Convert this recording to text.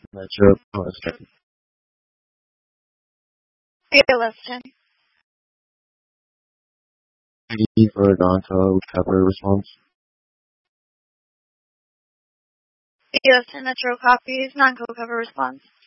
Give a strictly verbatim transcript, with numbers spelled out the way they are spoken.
Metro Western. You're listening. Ready for non-code cover response. Yes, Metro copies, non-co cover response.